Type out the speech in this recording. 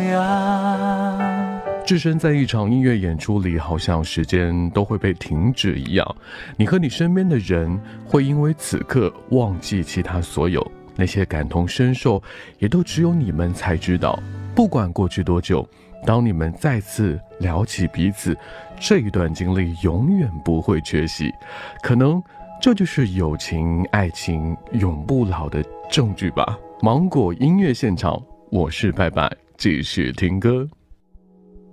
啊。 置身在一场音乐演出里，好像时间都会被停止一样，你和你身边的人会因为此刻忘记其他所有，那些感同身受也都只有你们才知道。不管过去多久，当你们再次聊起彼此，这一段经历永远不会缺席。可能这就是友情爱情永不老的证据吧。芒果音乐现场，我是拜拜，继续听歌。